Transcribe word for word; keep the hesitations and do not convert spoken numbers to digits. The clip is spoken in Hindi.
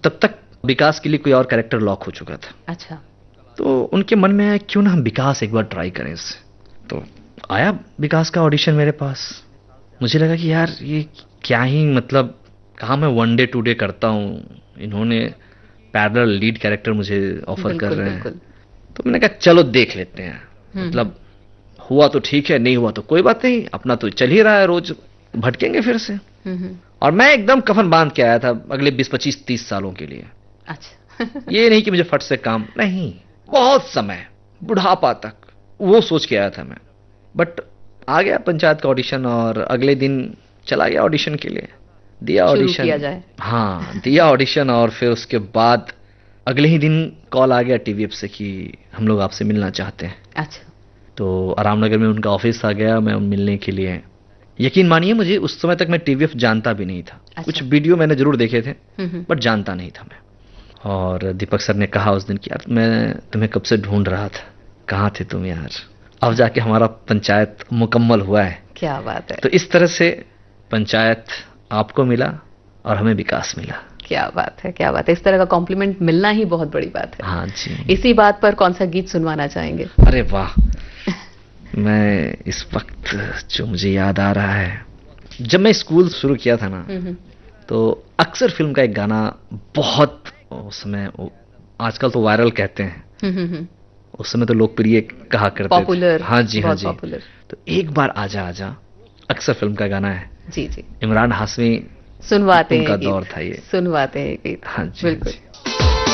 तब तक विकास के लिए कोई और कैरेक्टर लॉक हो चुका था। अच्छा। तो उनके मन में आया क्यों ना हम विकास एक बार ट्राई करें इससे। तो आया विकास का ऑडिशन मेरे पास। मुझे लगा कि यार ये क्या ही मतलब, कहाँ मैं वन डे टू डे करता हूँ, इन्होंने पैरेलल लीड कैरेक्टर मुझे ऑफर कर रहे हैं। तो मैंने कहा चलो देख लेते हैं, मतलब हुआ तो ठीक है, नहीं हुआ तो कोई बात नहीं, अपना तो चल ही रहा है, रोज भटकेंगे फिर से। और मैं एकदम कफन बांध के आया था अगले बीस पच्चीस तीस सालों के लिए। अच्छा। ये नहीं कि मुझे फट से काम, नहीं, बहुत समय, बुढ़ापा तक, वो सोच के आया था मैं। बट आ गया पंचायत का ऑडिशन और अगले दिन चला गया ऑडिशन के लिए, दिया ऑडिशन। किया जाए। हाँ, दिया ऑडिशन और फिर उसके बाद अगले ही दिन कॉल आ गया टीवीएफ से कि हम लोग आपसे मिलना चाहते हैं। अच्छा। तो आरामनगर में उनका ऑफिस आ गया मैं मिलने के लिए। यकीन मानिए मुझे उस समय तक मैं टीवीएफ जानता भी नहीं था। अच्छा। कुछ वीडियो मैंने जरूर देखे थे बट जानता नहीं था मैं। और दीपक सर ने कहा उस दिन कि यार मैं तुम्हें कब से ढूंढ रहा था, कहाँ थे तुम यार, अब जाके हमारा पंचायत मुकम्मल हुआ है। क्या बात है। तो इस तरह से पंचायत आपको मिला और हमें विकास मिला। क्या बात है, क्या बात है। इस तरह का कॉम्प्लीमेंट मिलना ही बहुत बड़ी बात है। हाँ जी। इसी बात पर कौन सा गीत सुनवाना चाहेंगे? अरे वाह, मैं इस वक्त जो मुझे याद आ रहा है, जब मैं स्कूल शुरू किया था ना, तो अक्सर फिल्म का एक गाना बहुत उस समय, आजकल तो वायरल कहते हैं, उस समय तो लोकप्रिय कहा करते थे। पॉपुलर। हाँ जी, हाँ जी। पॉपुलर। तो एक बार आजा आजा अक्सर फिल्म का गाना है। जी जी। इमरान हाशमी सुनवाते हैं उनका दौर था ये। सुनवाते हैं गीत। हाँ जी, बिल्कुल। हाँ जी।